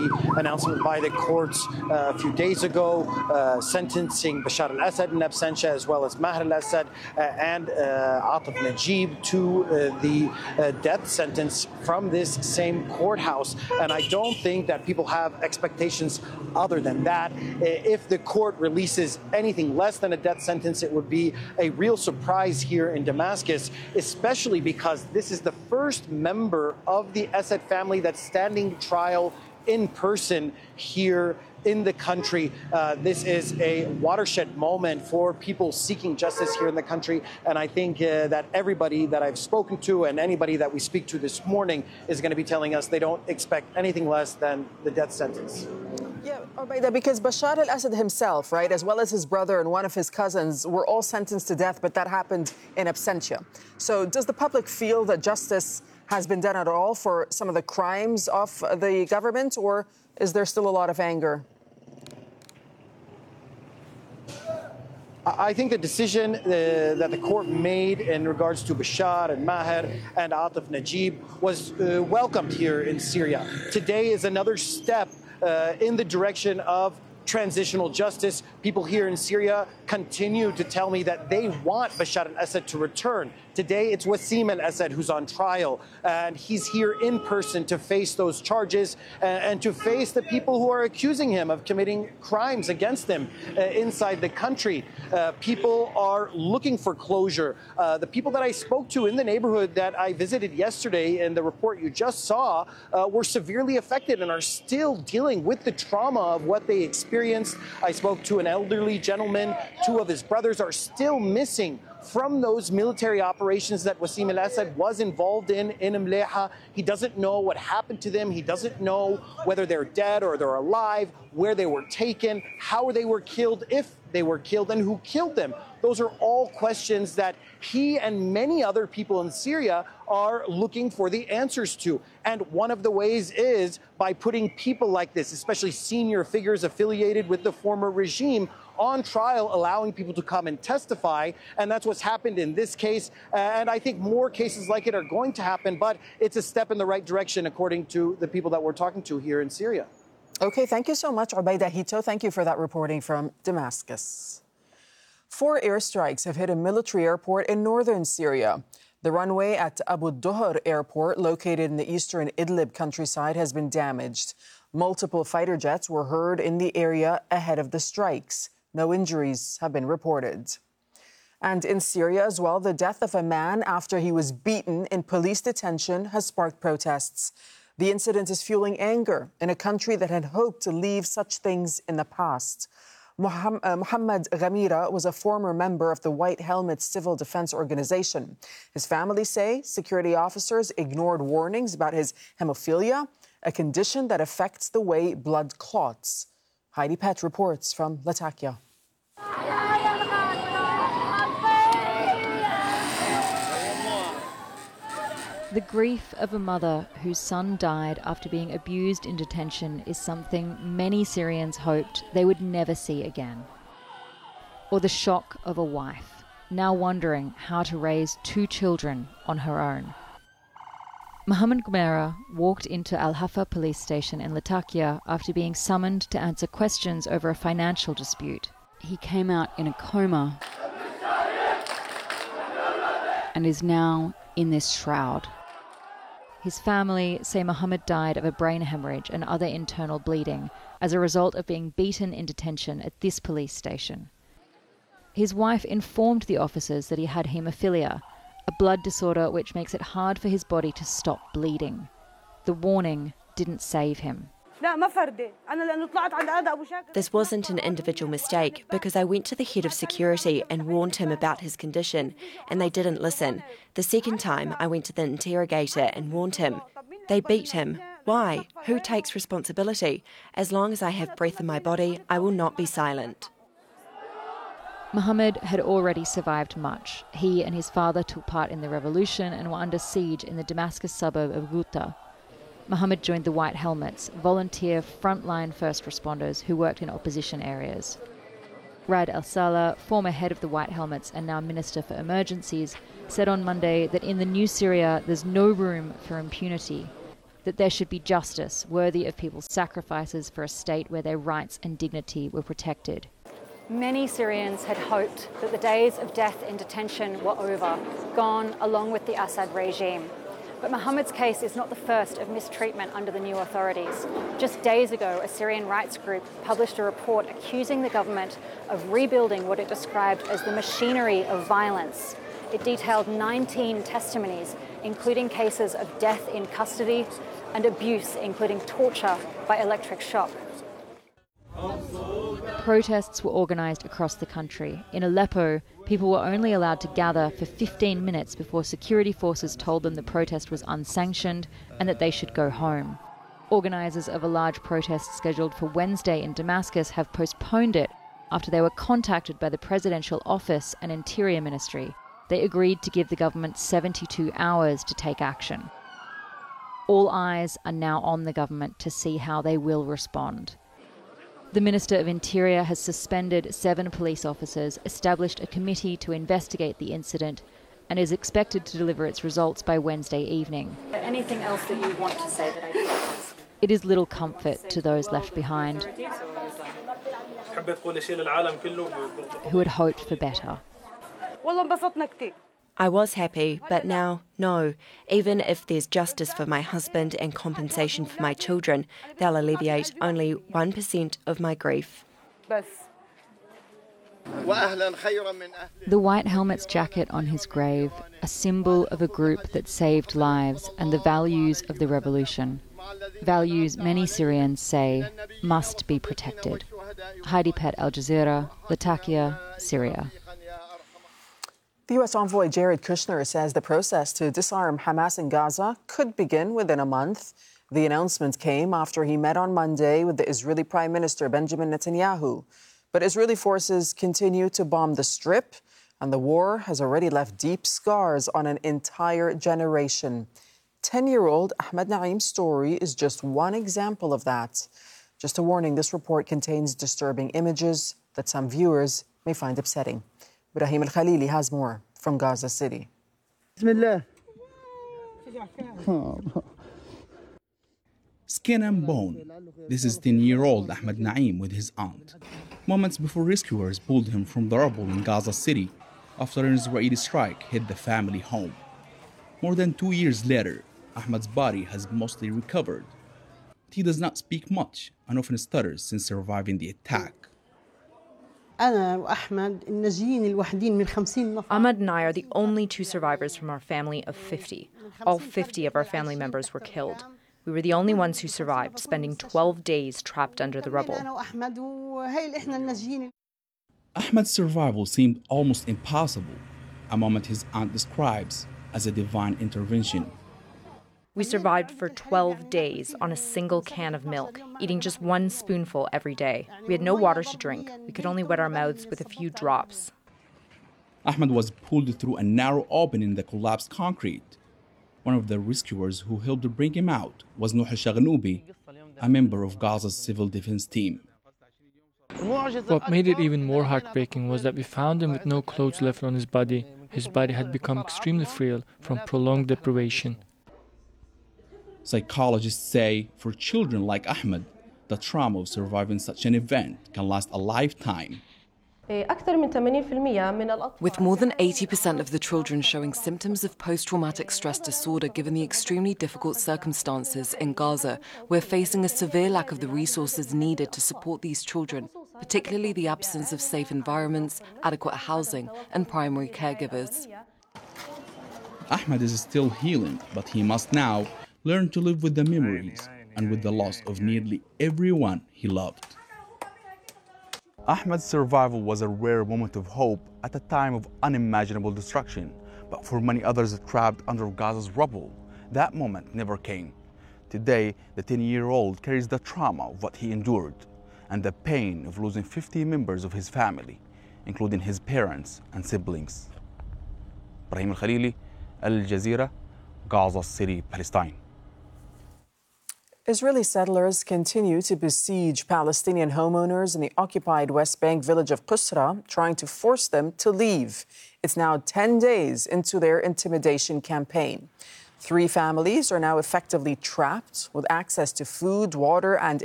announcement by the courts a few days ago, sentencing Bashar al-Assad in absentia, as well as Maher al-Assad and Atif Najib to the death sentence from this same courthouse. And I don't think that people have expectations other than that. If the court releases anything less than a death sentence, it would be a real surprise here in Damascus, especially because this is the first member of the Assad family that's standing trial in person here in the country. This is a watershed moment for people seeking justice here in the country. And I think that everybody that I've spoken to and anybody that we speak to this morning is going to be telling us they don't expect anything less than the death sentence. Yeah, Obaida, because Bashar al-Assad himself, right, as well as his brother and one of his cousins were all sentenced to death, but that happened in absentia. So does the public feel that justice has been done at all for some of the crimes of the government, or is there still a lot of anger? I think the decision that the court made in regards to Bashar and Maher and Atif Najib was welcomed here in Syria. Today is another step in the direction of transitional justice. People here in Syria continue to tell me that they want Bashar al-Assad to return. Today, it's Wassim al-Assad who's on trial, and he's here in person to face those charges and to face the people who are accusing him of committing crimes against them inside the country. People are looking for closure. The people that I spoke to in the neighborhood that I visited yesterday in the report you just saw were severely affected and are still dealing with the trauma of what they experienced. I spoke to an elderly gentleman. Two of his brothers are still missing from those military operations that Wassim al-Assad was involved in Mleha. He doesn't know what happened to them. He doesn't know whether they're dead or they're alive, where they were taken, how they were killed, if they were killed, and who killed them. Those are all questions that he and many other people in Syria are looking for the answers to. And one of the ways is by putting people like this, especially senior figures affiliated with the former regime, on trial, allowing people to come and testify. And that's what's happened in this case. And I think more cases like it are going to happen, but it's a step in the right direction, according to the people that we're talking to here in Syria. Okay, thank you so much, Obaida Hito. Thank you for that reporting from Damascus. 4 airstrikes have hit a military airport in northern Syria. The runway at Abu Dhuhr Airport, located in the eastern Idlib countryside, has been damaged. Multiple fighter jets were heard in the area ahead of the strikes. No injuries have been reported. And in Syria as well, the death of a man after he was beaten in police detention has sparked protests. The incident is fueling anger in a country that had hoped to leave such things in the past. Mohammed Ghamira was a former member of the White Helmet Civil Defense Organization. His family say security officers ignored warnings about his hemophilia, a condition that affects the way blood clots. Heidi Pett reports from Latakia. The grief of a mother whose son died after being abused in detention is something many Syrians hoped they would never see again. Or the shock of a wife, now wondering how to raise 2 children on her own. Mohammed Ghamira walked into Al-Hafa police station in Latakia after being summoned to answer questions over a financial dispute. He came out in a coma and is now in this shroud. His family say Mohammed died of a brain hemorrhage and other internal bleeding as a result of being beaten in detention at this police station. His wife informed the officers that he had haemophilia, a blood disorder which makes it hard for his body to stop bleeding. The warning didn't save him. This wasn't an individual mistake because I went to the head of security and warned him about his condition and they didn't listen. The second time I went to the interrogator and warned him. They beat him. Why? Who takes responsibility? As long as I have breath in my body, I will not be silent. Mohammed had already survived much. He and his father took part in the revolution and were under siege in the Damascus suburb of Ghouta. Mohammed joined the White Helmets, volunteer frontline first responders who worked in opposition areas. Rad El-Salah, former head of the White Helmets and now Minister for Emergencies, said on Monday that in the new Syria there's no room for impunity. that there should be justice worthy of people's sacrifices for a state where their rights and dignity were protected. Many Syrians had hoped that the days of death in detention were over, gone along with the Assad regime. But Mohammed's case is not the first of mistreatment under the new authorities. Just days ago, a Syrian rights group published a report accusing the government of rebuilding what it described as the machinery of violence. It detailed 19 testimonies, including cases of death in custody and abuse, including torture by electric shock. Protests were organised across the country. In Aleppo, people were only allowed to gather for 15 minutes before security forces told them the protest was unsanctioned and that they should go home. Organisers of a large protest scheduled for Wednesday in Damascus have postponed it after they were contacted by the Presidential Office and Interior Ministry. They agreed to give the government 72 hours to take action. All eyes are now on the government to see how they will respond. The Minister of Interior has suspended 7 police officers, established a committee to investigate the incident, and is expected to deliver its results by Wednesday evening. Anything else that you want to say that I didn't ask? It is little comfort to those left behind who had hoped for better. I was happy, but now, no. Even if there's justice for my husband and compensation for my children, they'll alleviate only 1% of my grief. The white helmet's jacket on his grave, a symbol of a group that saved lives and the values of the revolution. Values many Syrians say must be protected. Heidi Pett, Al Jazeera, Latakia, Syria. The U.S. envoy Jared Kushner says the process to disarm Hamas in Gaza could begin within a month. The announcement came after he met on Monday with the Israeli Prime Minister Benjamin Netanyahu. But Israeli forces continue to bomb the Strip, and the war has already left deep scars on an entire generation. 10-year-old Ahmed Naeem's story is just one example of that. Just a warning, this report contains disturbing images that some viewers may find upsetting. Ibrahim Al-Khalili has more from Gaza City. Skin and bone. This is 10-year-old Ahmed Naeem with his aunt. Moments before rescuers pulled him from the rubble in Gaza City after an Israeli strike hit the family home. More than 2 years later, Ahmed's body has mostly recovered. He does not speak much and often stutters since surviving the attack. Ahmed and I are the only 2 survivors from our family of 50. All 50 of our family members were killed. We were the only ones who survived, spending 12 days trapped under the rubble. Ahmed's survival seemed almost impossible, a moment his aunt describes as a divine intervention. We survived for 12 days on a single can of milk, eating just 1 spoonful every day. We had no water to drink. We could only wet our mouths with a few drops. Ahmed was pulled through a narrow opening in the collapsed concrete. One of the rescuers who helped bring him out was Nuh Shagnoubi, a member of Gaza's civil defense team. What made it even more heartbreaking was that we found him with no clothes left on his body. His body had become extremely frail from prolonged deprivation. Psychologists say for children like Ahmed, the trauma of surviving such an event can last a lifetime. With more than 80% of the children showing symptoms of post-traumatic stress disorder given the extremely difficult circumstances in Gaza, we're facing a severe lack of the resources needed to support these children, particularly the absence of safe environments, adequate housing, and primary caregivers. Ahmed is still healing, but he must now learn to live with the memories and with the loss of nearly everyone he loved. Ahmed's survival was a rare moment of hope at a time of unimaginable destruction. But for many others trapped under Gaza's rubble, that moment never came. Today, the 10-year-old carries the trauma of what he endured and the pain of losing 50 members of his family, including his parents and siblings. Ibrahim Al-Khalili, Al Jazeera, Gaza City, Palestine. Israeli settlers continue to besiege Palestinian homeowners in the occupied West Bank village of Qusra, trying to force them to leave. It's now 10 days into their intimidation campaign. 3 families are now effectively trapped with access to food, water, and